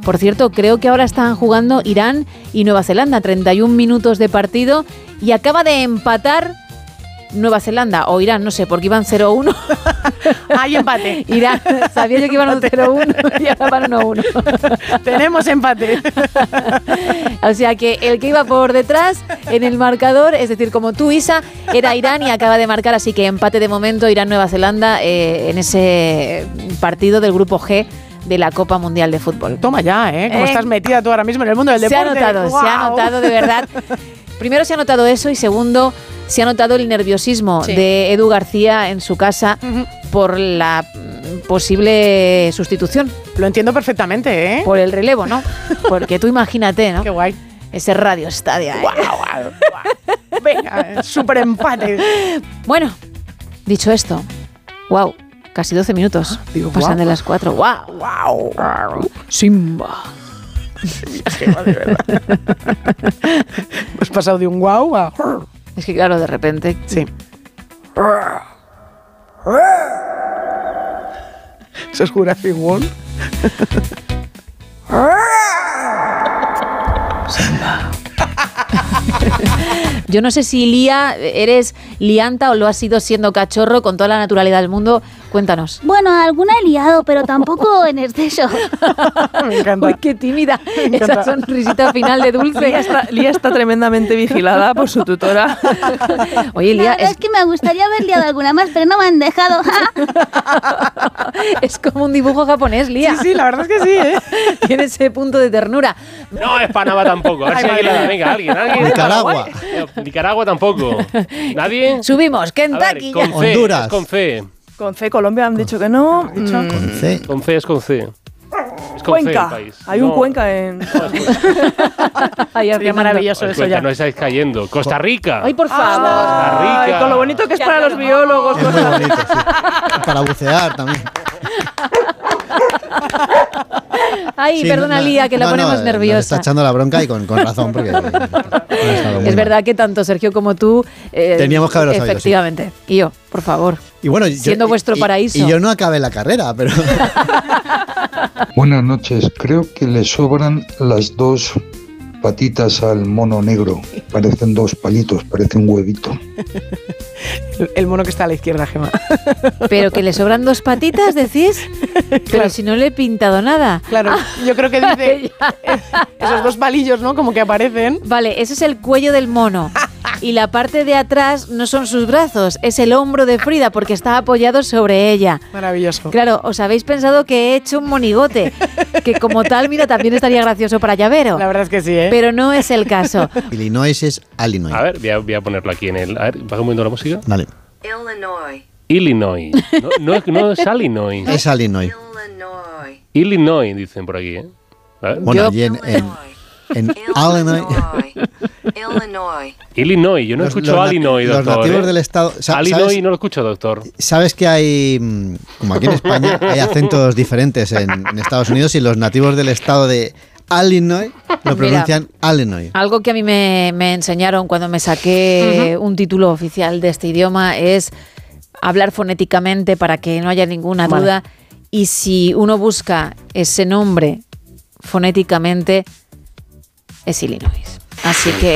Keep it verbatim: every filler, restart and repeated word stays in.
Por cierto, creo que ahora están jugando Irán y Nueva Zelanda, treinta y un minutos de partido, y acaba de empatar Nueva Zelanda o Irán, no sé, porque iban cero uno. Hay empate. Irán, sabía yo que iban cero uno y ahora van uno uno. Tenemos empate. O sea que el que iba por detrás en el marcador, es decir, como tú, Isa, era Irán y acaba de marcar, así que empate de momento Irán-Nueva Zelanda eh, en ese partido del grupo G de la Copa Mundial de Fútbol. Toma ya, ¿eh? Como eh, estás metida tú ahora mismo en el mundo del se deporte. Se ha notado, ¡Wow! se ha notado de verdad. Primero se ha notado eso y segundo se ha notado el nerviosismo sí. de Edu García en su casa uh-huh. por la posible sustitución. Lo entiendo perfectamente, ¿eh? Por el relevo, ¿no? Porque tú imagínate, ¿no? Qué guay. Ese Radio Estadio. ¿eh? Wow, wow, wow. Venga, súper empate. Bueno, dicho esto, wow, casi doce minutos. Ah, digo, pasan wow. de las cuatro. Wow. Wow. wow. Simba. De verdad. Hemos pasado de un wow a... Es que claro, de repente... Sí. ¿Eso es Jurassic World? Simba. Yo no sé si Lía, eres lianta o lo has sido siendo cachorro con toda la naturalidad del mundo. Cuéntanos. Bueno, alguna he liado, pero tampoco en exceso. Me encanta. Uy, qué tímida. Esa sonrisita final de dulce. Lía está, Lía está tremendamente vigilada por su tutora. Oye, Lía... La verdad es... es que me gustaría haber liado alguna más, pero no me han dejado. Es como un dibujo japonés, Lía. Sí, sí, la verdad es que sí, ¿eh? Tiene ese punto de ternura. No es Panamá tampoco. A ver si alguien la da. Venga, alguien. alguien Nicaragua. Nicaragua tampoco. ¿Nadie? Subimos, Kentucky. Ver, con C, Honduras. Es con C. Con C, Colombia han dicho que no. Mm. Con C. Con C es con C. Es con Cuenca. C el país. Hay no. un Cuenca en... Ay, sería maravilloso eso Cuenca, ya. No estáis cayendo. Costa Rica. Ay, por favor. Costa Rica. Ay, con lo bonito que es para los biólogos. Es muy bonito, sí. Para bucear también. Ay, Sí, perdona, no, Lía, que la no, ponemos no, nerviosa. Nos está echando la bronca y con, con razón, porque no es verdad mal. Que tanto Sergio como tú eh, teníamos que haberlo sabido. Efectivamente. Sí. Y yo, por favor. Y bueno, siendo yo, vuestro y, paraíso. Y yo no acabé la carrera, pero. Buenas noches. Creo que le sobran las dos patitas al mono negro. Parecen dos palitos, parece un huevito. El, el mono que está a la izquierda, Gemma. Pero que le sobran dos patitas, decís. Pero claro. Si no le he pintado nada. Claro, ah, yo creo que dice esos dos palillos, ¿no? Como que aparecen. Vale, ese es el cuello del mono. Y la parte de atrás no son sus brazos, es el hombro de Frida porque está apoyado sobre ella. Maravilloso. Claro, os habéis pensado que he hecho un monigote, que como tal, mira, también estaría gracioso para llavero. La verdad es que sí, ¿eh? Pero no es el caso. Illinois es Illinois. A ver, voy a, voy a ponerlo aquí en el... A ver, baja un momento la música. Dale. Illinois. Illinois. No, no, es, no es Illinois. Es Illinois. Illinois. Illinois, dicen por aquí, ¿eh? A ver. Bueno, allí en... en En Illinois. Illinois. Illinois. Yo no los, escucho los Illinois, doctor. Los nativos ¿eh? del estado. Illinois no lo escucho, doctor. ¿Sabes que hay, como aquí en España, hay acentos diferentes en, en Estados Unidos y los nativos del estado de Illinois lo pronuncian Mira, Illinois? Algo que a mí me, me enseñaron cuando me saqué uh-huh. un título oficial de este idioma es hablar fonéticamente para que no haya ninguna vale. duda. Y si uno busca ese nombre fonéticamente, es Illinois. Así que